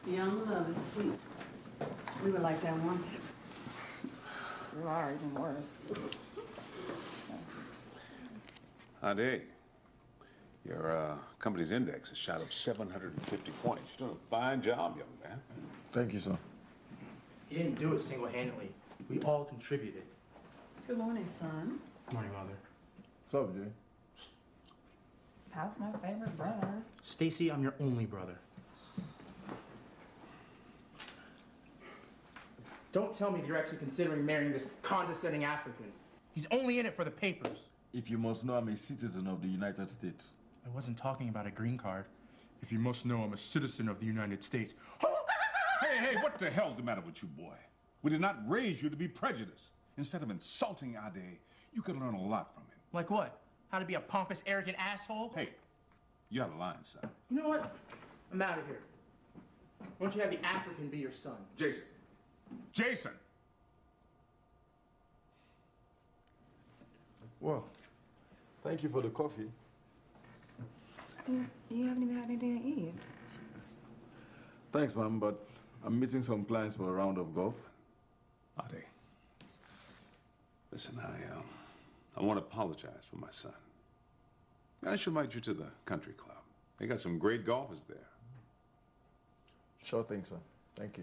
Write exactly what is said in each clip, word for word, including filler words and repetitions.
Young love is sweet. We were like that once. You are even worse. Ade, your uh, company's index has shot up seven hundred fifty points. You're doing a fine job, young man. Thank you, sir. He didn't do it single-handedly. We all contributed. Good morning, son. Good morning, Mother. What's up, Jay? That's my favorite brother. Stacy, I'm your only brother. Don't tell me that you're actually considering marrying this condescending African. He's only in it for the papers. If you must know, I'm a citizen of the United States. I wasn't talking about a green card. If you must know, I'm a citizen of the United States. Hey, hey, what the hell's the matter with you, boy? We did not raise you to be prejudiced. Instead of insulting Ade, you could learn a lot from him. Like what? How to be a pompous, arrogant asshole? Hey, you're out of line, son. You know what? I'm out of here. Why don't you have the African be your son? Jason. Jason! Well, thank you for the coffee. You, you haven't even had anything to eat. Thanks, ma'am, but I'm meeting some clients for a round of golf. Ade, listen, I, um, I want to apologize for my son. I should invite you to the country club. They got some great golfers there. Sure thing, sir. Thank you.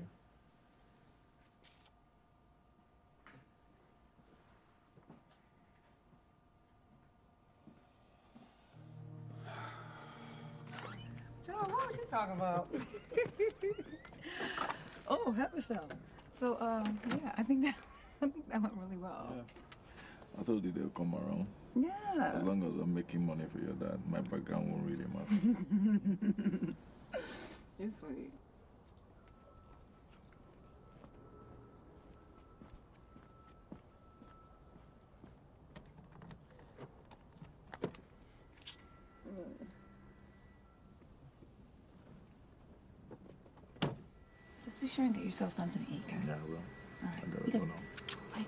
John, what was you talking about? Oh, help yourself. So, um, yeah, I think that I think that went really well. Yeah. I told you they'll come around. Yeah. As long as I'm making money for your dad, my background won't really matter. You're sweet. Just be sure and get yourself something to eat, okay? Yeah, I will. All right. I gotta You go got- now. Bye.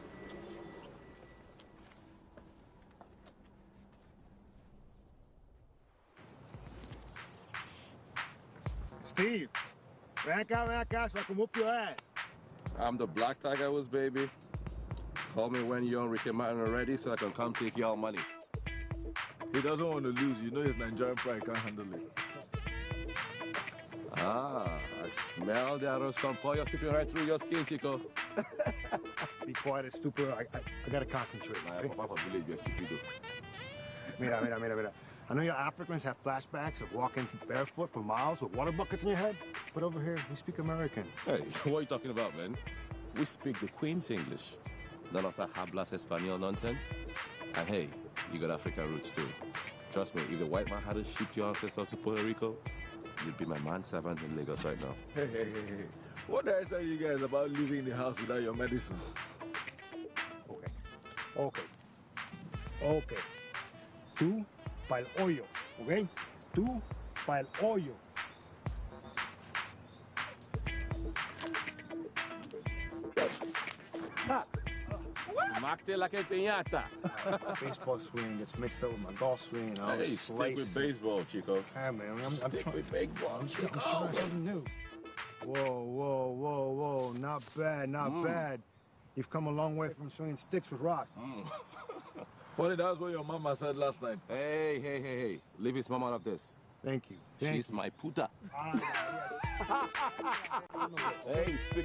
Steve, ven acá, ven acá, so I can whoop your ass. I'm the Black Tiger Woods, baby. Call me when you're on Ricky Martin already so I can come take your money. He doesn't want to lose. You know his Nigerian pride can't handle it. Ah, I smell the arroz con pollo sipping right through your skin, Chico. Be quiet and stupid. I, I, I gotta concentrate. Nah, Okay? Papa believe you, stupido. Mira, mira, mira, mira. I know you Africans have flashbacks of walking barefoot for miles with water buckets in your head, but over here, we speak American. Hey, what are you talking about, man? We speak the Queen's English. None of that hablas Espanol nonsense. And hey, you got African roots too. Trust me, if the white man hadn't shipped your ancestors to Puerto Rico, you'd be my manservant in Lagos right now. Hey, hey, hey, hey. What did I tell you guys about leaving the house without your medicine? Okay. Okay. Okay. Tú pa'l hoyo, okay? Tú pa'l hoyo. Macte la que piñata. Baseball swing gets mixed up with my golf swing. I Hey, was stick with slicing. baseball, Chico. Ah, man, I'm, I'm Stick trying. with baseball, I'm, Chico. I'm trying something new. Whoa, whoa, whoa, whoa! Not bad, not Mm. bad. You've come a long way from swinging sticks with Ross. Mm. Funny, that's what your mama said last night. Hey, hey, hey, hey. Leave his mom out of this. Thank you. Thank She's you. my puta. Ah, yeah. Hey,